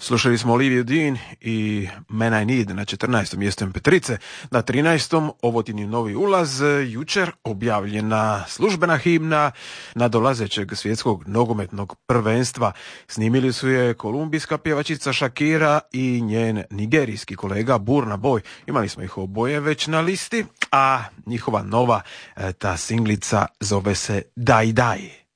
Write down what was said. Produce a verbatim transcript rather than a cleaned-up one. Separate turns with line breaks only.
Slušali smo Olivia Dean i Man I Need na četrnaestom mjestu em pe tri. Na trinaestom ovotini novi ulaz, jučer objavljena službena himna nadolazećeg svjetskog nogometnog prvenstva. Snimili su je kolumbijska pjevačica Shakira i njen nigerijski kolega Burna Boy. Imali smo ih oboje već na listi, a njihova nova ta singlica zove se Dai Dai.